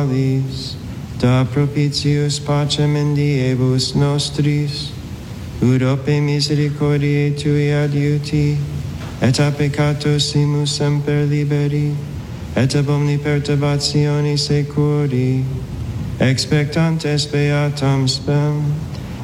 da propitius pacem in diebus nostris, ut ope misericordiae tui adiuti, et a peccatossimus semper liberi, et ab omni perturbatione securi, expectantes beatam spem,